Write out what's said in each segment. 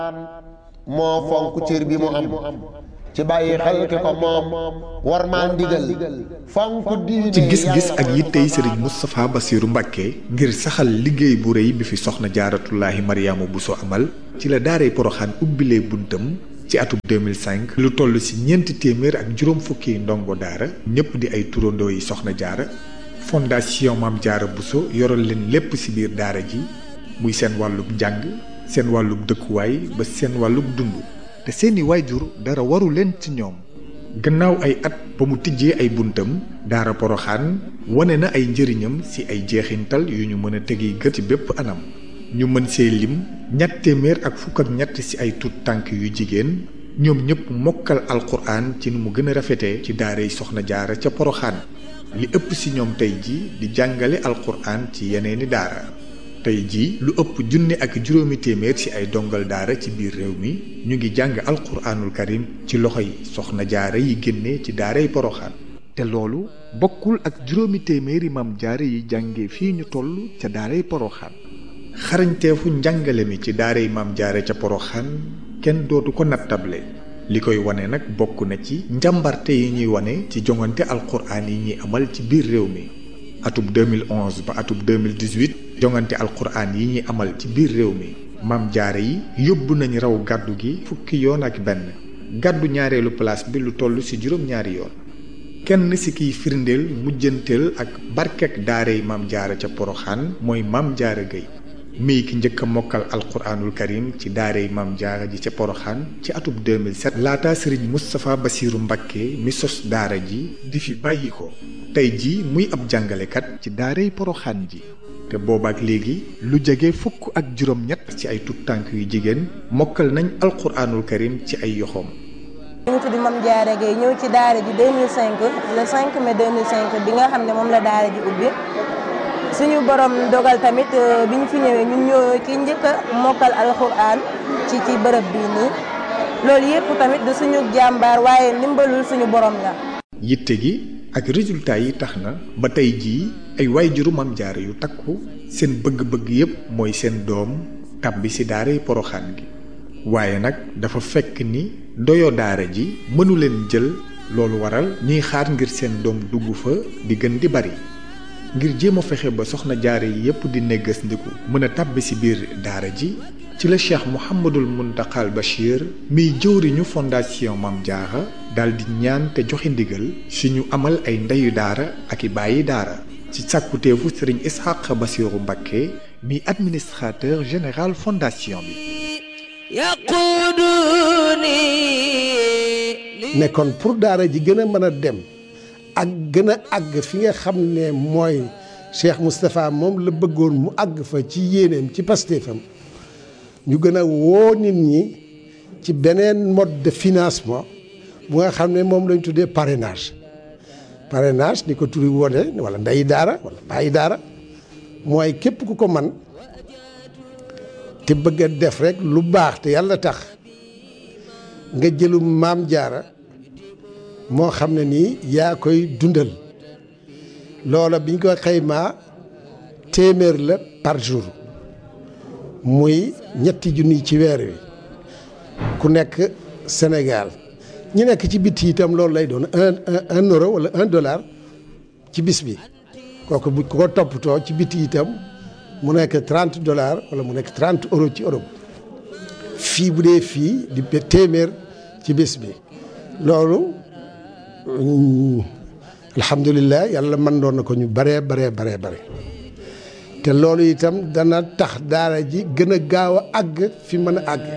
moo fonk cër bi mu am ci bàyyi xel ki ko moom war maa ndigal fonk diine ci gis-gis ak yittey sëriñ Moustapha Bassirou Mbacké ngir saxal liggéey bu rëy bi fi soxna jaaratullaahi Mariama Bousso amal ci la daaray Poroxaan ubbilee buntam ci atum 2005 lu toll ci 400 ak juróom fukki ndongo daara ñëpp di ay turandoo yi soxna jaara fondation Maam Jaara Bousso yoral leen lépp ci biir daara ji muy seen wàllub njàng seen wàllub dëkkuwaay ba seen wàllub dund te seeni waajur dara waru leen ci ñoom. gannaaw ay at ba mu tijjee ay buntam daara Poroxaan wane na ay njëriñam ci ay jeexintal yu ñu mën a tegi gët ci bépp anam ñu mën see lim 253 ci ay tut tànk yu jigéen ñoom ñëpp mokkal alquran ci nu mu gën a rafetee ci daaray soxna jaara ca Poroxaan li ëpp ci ñoom tey ji di jàngale alquran ci yeneeni daara tey ji lu ëpp 1,500 ci ay dongal daara ci biir réew mi ñu ngi jàng alquranul karim ci loxoy soxna jaara yi génne ci daaray Poroxaan te loolu bokkul ak 200 maam jaara yi jànge fii ñu toll ca daaray Poroxaan xarañteefu njàngale mi ci daaray maam jaara ca Poroxaan kenn dootu ko nattable li koy wane nag bokk na ci njàmbarte yi ñuy wane ci jongante alquran yi ñuy amal ci biir réew mi atub 2011 ba atub 2018 jongante alquran yi ñuy amal ci biir réew mi maam jaara yi yóbbu nañ raw gàddu gi fukki yoon ak benn gàddu ñaareelu place bi lu toll ci juróom-ñaari yoon kenn ci kiy firndeel mujjanteel ak barkek daaray maam jaara ca Poroxaan mooy maam jaara Gueye mii ki njëkk a mokkal alquranul karim ci daaray maam jaara ji ca Poroxaan ci atub 2007 laata sëriñ Moustapha Bassirou Mbacké mi sos daara ji di fi bàyyi ko tey ji muy ab jàngalekat ci daaray Poroxaan ji te boobaak léegi lu jege fukk ak juróom-ñett ci ay tut tànk yu jigéen mokkal nañ alquranul karim ci ay yoxoom. ñu ngi tudd Mame Diarra Gueye ñëw ci daara ji 2005 le 5 mai 2005 bi nga xam ne moom la daara ji ubbi suñu borom dogal tamit bi ñu fi ñëwee ñun ñoo ki njëkk a mokkal alquran ci bërëb bii nii loolu yëpp tamit du suñu jàmbaar waaye ndimbalul suñu borom la. yitte gi ak résultat yi tax na ba tey jii ay waajuru Maam Jaara yu takku seen bëgg-bëgg yépp mooy seen doom tàbbi ci daaray Poroxaan gi waaye nag dafa fekk ni doyo daara ji mënu leen jël loolu waral ñuy xaar ngir seen doom dugg fa di gën di bari ngir jéem a fexe ba soxna jaara yi yépp di neggas ndiku mën a tàbbi ci biir daara ji ci la Cheikh Mouhamadul Mountakhal Bachir miy jëwriñu fondation Maam Jaara daal di ñaan te joxe ndigal suñu amal ay ndeyu daara ak i bàyyi daara ci sàkkuteefu sëriñ Ishaq Bassirou Mbacké mi administrateur général fondation bi nekkoon pour daara ji gën a mën a dem ak gën a àgg fi nga xam ne mooy Cheikh Moustapha moom la bëggoon mu àgg fa ci yéeneem ci pastéefam ñu gën a woo nit ñi ci beneen mode de financement bu nga xam ne moom lañ tuddee parrainage ni ko turi wone wala ndeyi daara wala bàyyi daara mooy képp ku ko man te bëgg a def rek lu baax te yàlla tax nga jëlum Maam Jaara moo xam ne nii yaa koy dundal loola biñ ko xaymaa téeméer la par jour muy 3 junni ci weer wi ku nekk Sénégal ñi nekk ci biti itam loolu lay doon un euro wala $1 ci bis bi kooku bu ko toppatoo ci biti itam mu nekk $30 wala mu nekk 30 euros ci Europe fii bu dee fii di téeméer ci bis bi loolu alhamdulilah yàlla mën doon na ko ñu bare te loolu itam dana tax daara ji gën a gaaw a àgg fi mën a àgg.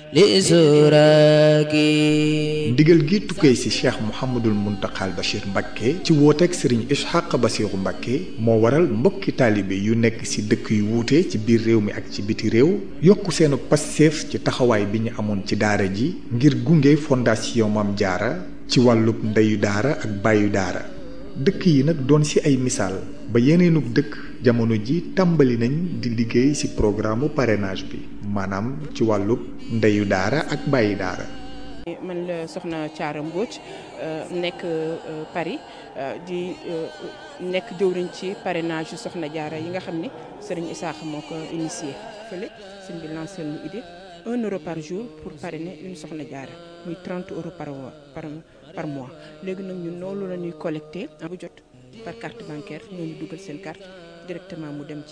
ndigal gi tukkee ci Cheikh Mouhamadul Mountakhal Bachir Mbacké ci wooteeg Serigne Ishaq Bassirou Mbacké moo waral mbokki taalibe yu nekk ci dëkk yu wuute ci biir réew mi ak ci biti réew yokku seenu passeef ci taxawaay bi ñu amoon ci daara ji ngir gunge fondation Maam Jaara ci wàllub ndeyu daara ak bàyyu daara dëkk yi nag doon ci ay misaal ba yeneenug dëkk jamono ji tàmbali nañ di liggéey ci programme parrainage bi maanaam ci wàllub ndeyu daara ak bàyyi daara. man la soxna Thiara Mbodj nekk Paris di nekk jëwriñ ci parrainage yu soxna jaara yi nga xam ne Serigne Issakha moo ko initié fële sëñ bi lancé lu idée 1 euro par jour pour parrainer une soxna jaara muy 30 euros par mois léegi nag ñun loolu la ñuy collecté bu jot par carte bancaire ñooñu dugal seen carte directement mu dem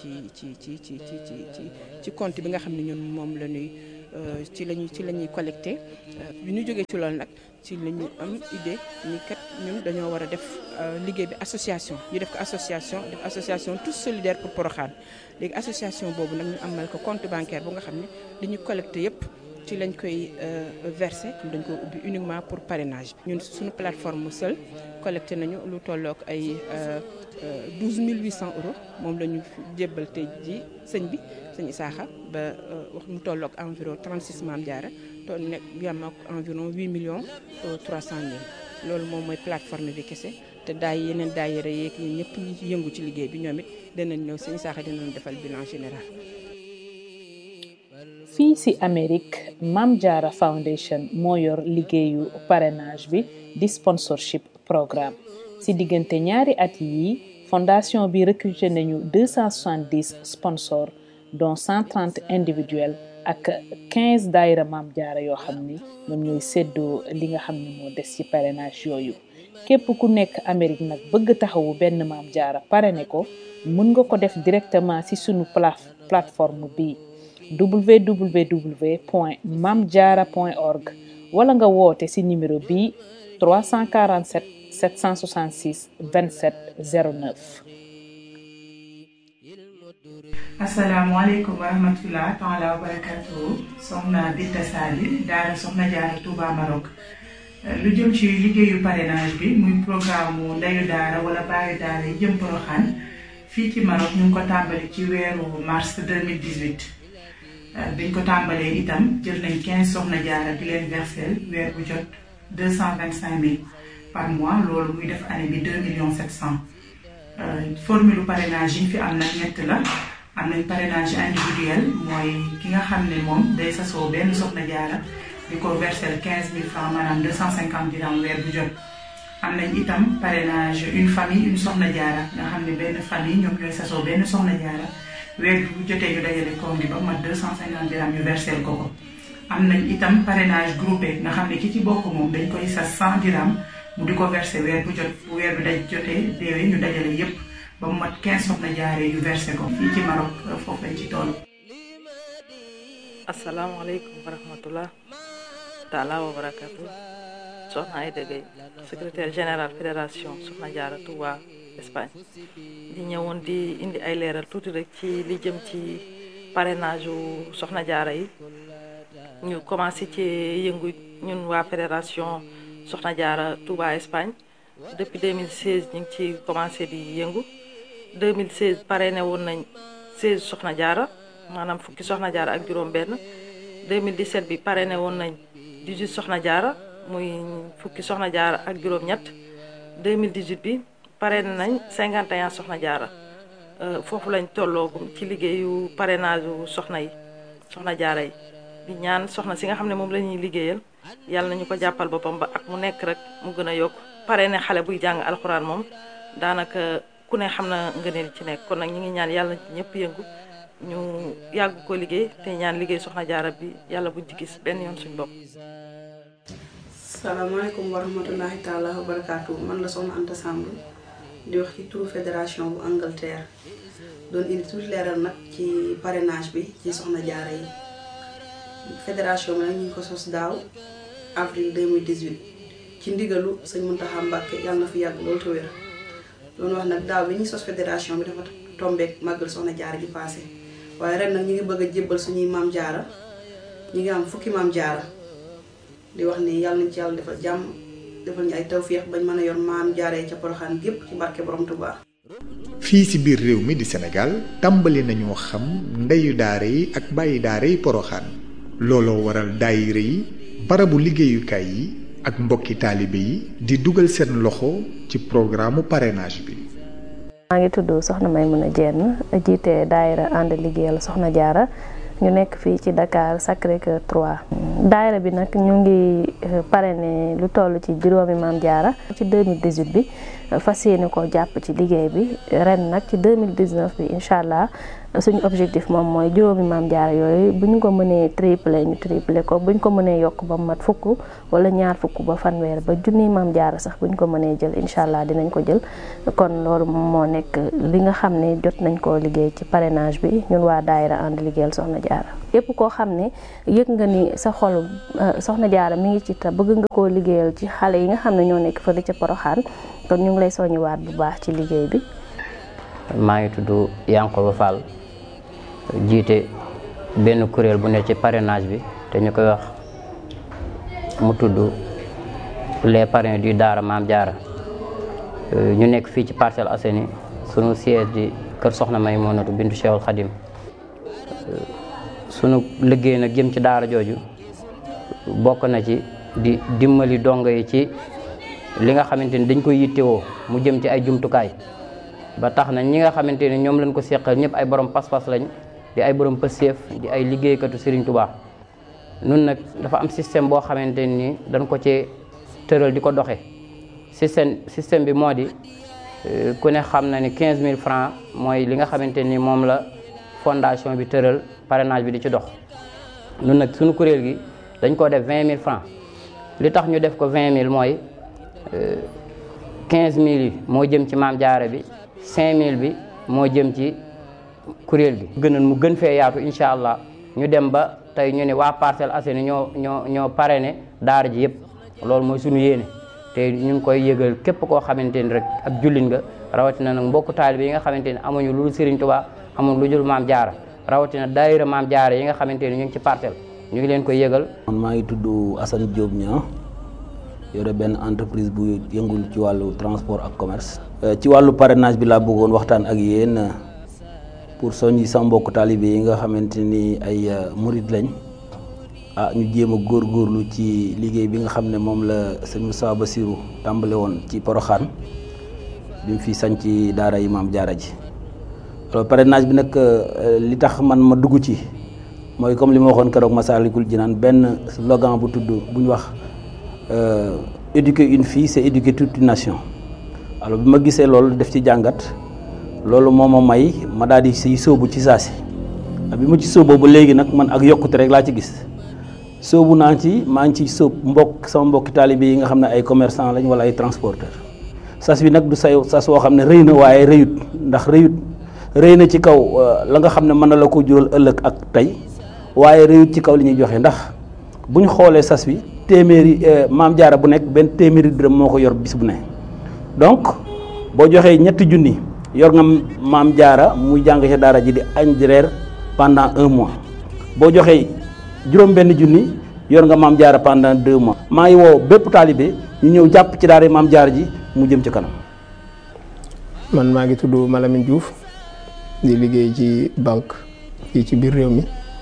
ci compte bi nga xam ne ñun moom la ñuy ci la ñuy collecté bi ñu jógee ci loolu nag ci la ñu am idée ni kat ñun dañoo war a def liggéey bi association ñu def ko association tous solidaires pour Porokhane léegi association boobu nag ñu amal ko compte bancaire bu nga xam ne li ñu collecté yëpp ci lañ koy versé dañ ko ubbi uniquement pour parrainage ñun suñu plateforme seul collecté nañu lu tollook ay 12 800 euros moom la ñu jébbal tey ji sëñ Isaaxa ba wax mu tollook environ 36 Maam Jaara to nekk yam ak environ 8 millions 300 mille loolu moom mooy plateforme bi kese te yeneen daayira yeeg ñun ñëpp ñi ci yëngu ci liggéey bi ñoom it danañ ñëw sëñ Isaaxa dinañ defal bilan général. fii ci Amérique Maam Jaara Foundation moo yor liggéeyu parrainage bi di sponsorship programme ci diggante ñaari at yi fondation bi recruté nañu 270 sponsors dont 130 individuels ak 15 daayira Maam Jaara yoo xam ni ñoom ñooy séddoo li nga xam ne moo des ci parrainage yooyu képp ku nekk Amérique nag bëgg taxawu benn Maam Jaara parrainé ko mën nga ko def directement ci sunu plateforme bi www.mamdiara.org wala nga woote ci numéro bi 347 766 27 09. asalaamaaleykum wa rahmatulah taala wa barakatuhu soxna Binta Sali daara soxna Jaara Touba Maroc lu jëm ci liggéeyu parrainage bi muy programme mu ndeyu daara wala baayu daara yi jëm Porokhane fii ci Maroc ñu ngi ko tàmbali ci weeru mars 2018 biñ ko tàmbalee itam jël nañ 15 soxna jaara di leen versel weer bu jot 225 000 par mois loolu muy def année bi 2 700 000 formule parrainage yi fi am nag ñett la am nañ parrainage individuel mooy ki nga xam ne moom day sasoo benn soxna jaara di ko versel 15 000 francs maanaam 250 dirham weer bu jot am nañ itam parrainage une famille une soxna jaara nga xam ne benn famille ñoom ñooy sasoo benn soxna jaara weer bu jotee ñu dajale koom gi ba mat 250 dirham ñu versel ko. am nañ itam parrainage groupé nga xam ne ki ci bokk moom dañ koy sas 100 dirham mu di ko versé weer bu jot bu weer bi daj jotee deewee ñu dajale yépp ba mu mat 15 soxna jaaree yu versé ko fii ci Maroc foofu lañ ci toll. asalaamaaleykum wa rahmatullah taala wa barakatu soxna Aïda Gueye secrétaire général fédération soxna jaara Touba Espagne di ñëwoon di indi ay leeral tuuti rek ci li jëm ci parrainage u soxna jaara yi ñu commencé ci yëngu ñun waa fédération soxna jaara Touba Espagne depuis 2016 ñu ngi ci commencé di yëngu 2016 parrainé woon nañ 16 soxna jaara maanaam fukki soxna jaara ak juróom benn 2017 bi parrainé woon nañ 18 soxna jaara muy fukki soxna jaara ak juróom ñett 2018 bi parrainé nañ 51 soxna jaara foofu lañ tolloogum ci liggéeyu parrainage soxna yi soxna jaara yi di ñaan soxna si nga xam ne moom la ñuy liggéeyal yàlla nañu ko jàppal boppam ba ak mu nekk rek mu gën a yokk parrainé xale buy jàng alxuraan moom daanaka ku ne xam na ngëneel ci nekk kon nag ñu ngi ñaan yàlla na ci ñëpp yëngu ñu yàgg ko liggéey te ñaan liggéey soxna jaara bi yàlla buñ ci gis benn yoon suñ bopp. salaamaaleykum wa rahmatullahi taala wa barakaatu man la soxna Anta Samb di wax ci turu fédération bu Angleterre doon indi tuuti leeral nag ci parrainage bi ci soxna jaara yi fédération bi nag ñu ngi ko sos daaw avril 2018 ci ndigalu sëñ Muntaxa Mbàkke yàlla na fi yàgg loolu te wér doon wax nag daaw bi ñuy sos fédération bi dafa tombeek màggal soxna jaara gi passé waaye ren nag ñu ngi bëgg a jébbal suñuy maam jaara ñu ngi am fukki maam jaara di wax ni yàlla nañ ci yàlla defal jàmm defal ñu ay tawféex bañ mën a yor maam jaaree ca Porokhane gépp ci barke borom Touba. fii ci biir réew mi di Sénégal tàmbali nañoo xam ndeyu daara yi ak bàyyi daara yi Porokhane looloo waral daayira yi barabu liggéeyukaay yi ak mbokki taalibe yi di dugal seen loxo ci programme parrainage bi. maa ngi tudd Soxna Maymuna Jenn jiite daayira ànd liggéeyal Soxna Jaara ñu nekk fii ci Dakar Sacré-Cœur 3. daayira bi nag ñu ngi parrainé lu toll ci juróomi maam jaara ci 2018 bi fas yéene ko jàpp ci liggéey bi ren nag ci 2019 bi incha allah suñu objectif moom mooy juróomi maam jaara yooyu bu ñu ko mënee tripler ñu tripler ko bu ñu ko mënee yokk ba mat fukk wala ñaar fukk ba fanweer ba junniy maam jaara sax bu ñu ko mënee jël incha allah dinañ ko jël kon loolu moo nekk li nga xam ne jot nañ koo liggéey ci parrainage bi ñun waa daayira ànd liggéeyal soxna jaara képp koo xam ne yëg nga ni sa xol soxna jaara mi ngi ci te bëgg nga koo liggéeyal ci xale yi nga xam ne ñoo nekk fële ca Poroxaan kon ñu ngi lay soññiwaat bu baax ci liggéey bi. maa ngi tudd Yankoba Fall jiite benn kuréel bu ne ci parrainage bi te ñu koy wax mu tudd les parrains du daara Maam Jaara ñu nekk fii ci Parcelles Assainies sunu siège di kër Soxna Maymunatu bintu Cheikhul Khadim sunu liggéey nag jëm ci daara jooju bokk na ci di dimbali dongo yi ci li nga xamante ni dañ koy yittewoo mu jëm ci ay jumtukaay ba tax na ñi nga xamante ni ñoom lañ ko seqal ñëpp ay borom pas-pas lañ di ay borom pëseef di ay liggéeykatu Serigne Touba nun nag dafa am système boo xamante ni dañ ko ci tëral di ko doxe système bi moo di ku ne xam na ni 15000 francs mooy li nga xamante ni moom la fondation bi tëral parrainage bi di ci dox nun nag suñu kuréel gi dañ ko def 20000 francs li tax ñu def ko 20000 mooy 15000 yi moo jëm ci maam jaara bi 5000 bi moo jëm ci kuréel gi gënoon mu gën fee yaatu incha allah ñu dem ba tey ñu ne waa Parcelles Assainies ñoo parrainé daara ji yëpp loolu mooy suñu yéene te ñu ngi koy yëgal képp koo xamante ni rek ab jullit nga rawatina nag mbokku taalibe yi nga xamante ni amuñu lu Serigne Touba amuñu lu jul maam jaara rawatina daayira maam jaara yi nga xamante ni ñu ngi ci Parcelles ñu ngi leen koy yëgal. man maa ngi tudd Assane Diop Niang yore benn entreprise bu yëngul ci wàllu transport ak commerce. ci wàllu parrainage bi laa bëggoon waxtaan ak yéen pour soññi sama mbokku taalibe yi nga xamante ni ay murid lañ ñu jéem a góorgóorlu ci liggéey bi nga xam ne moom la sëñ Moustapha Bassirou tàmbale woon ci Poroxaan bi mu fi sañ ci daara yi maam jaara ji. alors parrainage bi nag li tax man ma dugg ci mooy comme li ma waxoon keroog Massalikul Jinaan benn slogan bu tudd bu ñu wax éduquer une fille c'est éduquer toute une nation. alors bi ma gisee loolu def ci jàngat loolu moo ma may ma daal di siy sóobu ci saasi bi ma ci sóoboo ba léegi nag man ak yokkute rek laa ci gis sóobu naa ci maa ngi ci sóob sama mbokki taalibe yi nga xam ne ay commerçant lañ wala ay transporteur sas bi nag du sas woo xam ne rëy na waaye rëyut ndax rëy na ci kaw la nga xam ne mën na la ko jural ëllëg ak tey waaye rëyut ci kaw li ñuy joxe ndax bu ñu xoolee sas bi téeméeri maam jaara bu nekk benn téeméeri dërëm moo ko yor bis bu ne donc boo joxee 3 junni yor nga maam jaara muy jàng ci daara ji di añ di reer pendant 1 mois boo joxee juróom-benn junni yor nga maam jaara pendant 2 mois. maa ngi woo bépp taalibe ñu ñëw jàpp ci daara maam jaara ji mu jëm ci kanam. man maa ngi tudd Malamine Diouf di liggéey ci banque fii ci biir réew mi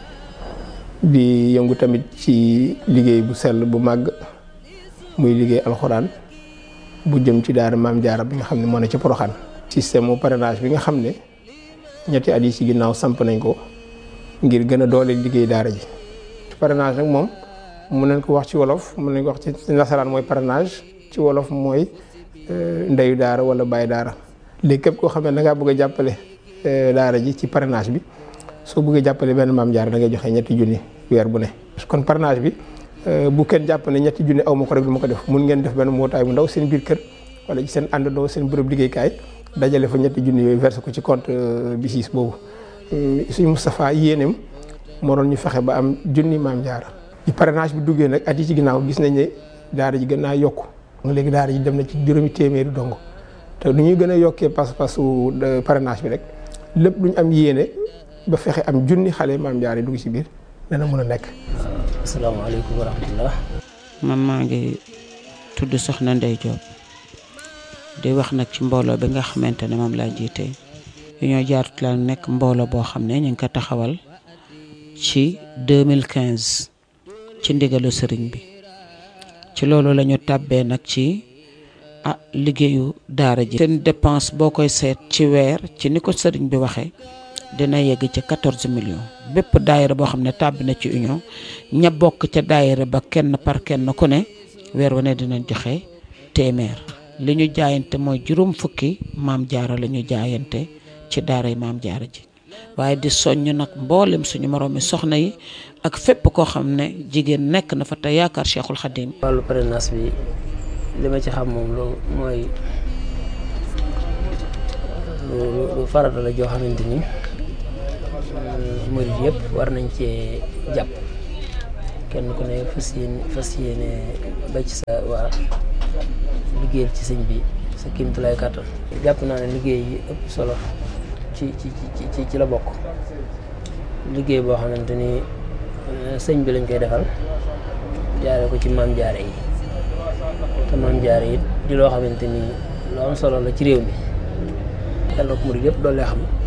di yëngu tamit ci liggéey bu sell bu màgg muy liggéey alxuraan bu jëm ci daara maam jaara bi nga xam ne moo ne ci Poroxaan. système mu parrainage bi nga xam ne ñetti at yi ci ginnaaw samp nañ ko ngir gën a doole liggéey daara ji. parrainage nag moom mën nañ ko wax ci wolof mën nañ ko wax ci nasaraan mooy parrainage ci wolof mooy ndeyu daara wala baay daara. léegi képp koo xam ne da ngaa bëgg a jàppale daara ji ci parrainage bi soo bëggee jàppale benn maam jaara da ngay joxe 3 junni weer bu ne. kon parrainage bi bu kenn jàpp ne 3 junni aw ma ko rek du ma ko def mun ngeen def benn mbootaay bu ndaw seen biir kër wala ci seen àndandoo seen bërëb liggéeykaay dajale fa 3 junni yooyu versé ko ci compte BICIS boobu. suñu Moustapha yéeneem moo doon ñu fexe ba am junni maam jaara. ci parrainage bi duggee nag at yi ci ginnaaw gis nañ ne daara ji gën naa yokku léegi daara ji dem na ci juróomi téeméeri dongo te nu ñuy gën a yokkee pas-pasu parrainage bi rek lépp lu ñu am yéene ba fexe am junni xale maam jaara yi dugg ci biir dana mën a nekk. asalaamaaleykum wa rahmatullah. man maa ngi tudd Soxna Ndey Diop di wax nag ci mbooloo bi nga xamante ne moom laa jiite Union Jaaratu la nekk mbooloo boo xam ne ñu ngi ko taxawal ci 2015 ci ndigalu sëriñ bi ci loolu la ñu tàbbee nag ci liggéeyu daara ji. seen dépense boo koy seet ci weer ci ni ko sëriñ bi waxee dina yegg ci 14 millions bépp daayira boo xam ne tàbbi na ci union ña bokk ca daayira ba kenn par kenn ku ne weer wu ne dinañ joxe téeméer li ñu jaayante mooy juróom fukki maam jaara la ñu jaayante ci daaray maam jaara ji waaye di soññ nag mboolem suñu moroomi soxna yi ak fépp koo xam ne jigéen nekk na fa te yaakaar Cheikhul Khadim. wàllu parrainage bi li ma ci xam moom lu mooy lu farata la joo xamante ni murid yëpp war nañ cee jàpp kenn ku ne fas yéene ba ci sa waa liggéeyal ci sëñ bi sa kéemtulaay kàttan. jàpp naa ne liggéey yi ëpp solo ci la bokk liggéey boo xamante ni sëñ bi lañ koy defal jaare ko ci maam jaare yi te maam jaare yi di loo xamante ni lu am solo la ci réew mi yàlla ko murid yëpp doole xam